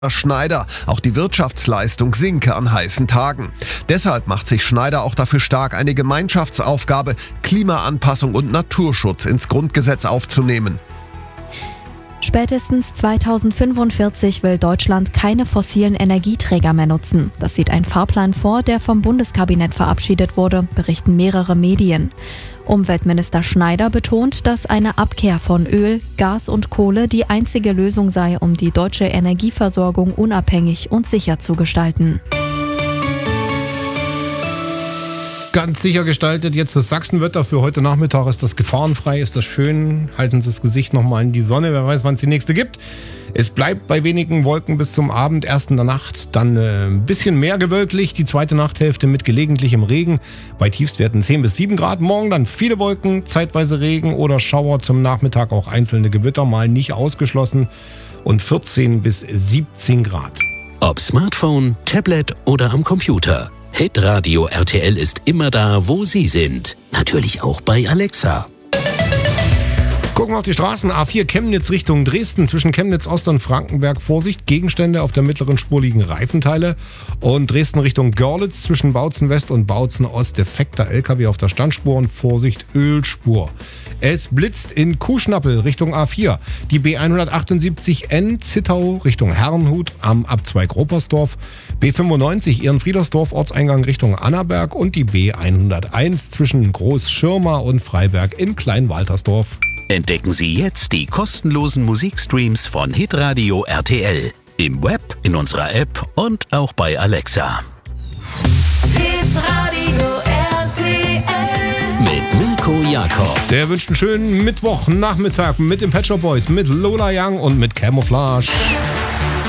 Schneider. Auch die Wirtschaftsleistung sinke an heißen Tagen. Deshalb macht sich Schneider auch dafür stark, eine Gemeinschaftsaufgabe, Klimaanpassung und Naturschutz ins Grundgesetz aufzunehmen. Spätestens 2045 will Deutschland keine fossilen Energieträger mehr nutzen. Das sieht ein Fahrplan vor, der vom Bundeskabinett verabschiedet wurde, berichten mehrere Medien. Umweltminister Schneider betont, dass eine Abkehr von Öl, Gas und Kohle die einzige Lösung sei, um die deutsche Energieversorgung unabhängig und sicher zu gestalten. Ganz sicher gestaltet jetzt das Sachsenwetter. Für heute Nachmittag ist das gefahrenfrei, ist das schön. Halten Sie das Gesicht nochmal in die Sonne, wer weiß, wann es die nächste gibt. Es bleibt bei wenigen Wolken bis zum Abend, erst in der Nacht, dann ein bisschen mehr gewölklich, die zweite Nachthälfte mit gelegentlichem Regen. Bei Tiefstwerten 10 bis 7 Grad. Morgen dann viele Wolken, zeitweise Regen oder Schauer, zum Nachmittag auch einzelne Gewitter, mal nicht ausgeschlossen, und 14 bis 17 Grad. Ob Smartphone, Tablet oder am Computer. Hitradio RTL ist immer da, wo Sie sind. Natürlich auch bei Alexa. Gucken wir auf die Straßen. A4 Chemnitz Richtung Dresden. Zwischen Chemnitz Ost und Frankenberg Vorsicht. Gegenstände auf der mittleren Spur liegen Reifenteile. Und Dresden Richtung Görlitz. Zwischen Bautzen West und Bautzen Ost defekter LKW auf der Standspur und Vorsicht Ölspur. Es blitzt in Kuhschnappel Richtung A4. Die B178N Zittau Richtung Herrnhut am Abzweig Ropersdorf. B95 Ehrenfriedersdorf Ortseingang Richtung Annaberg. Und die B101 zwischen Großschirma und Freiberg in Kleinwaltersdorf. Entdecken Sie jetzt die kostenlosen Musikstreams von Hitradio RTL. Im Web, in unserer App und auch bei Alexa. Hitradio RTL. Mit Mirko Jakob. Der wünscht einen schönen Mittwochnachmittag mit den Pet Shop Boys, mit Lola Young und mit Camouflage.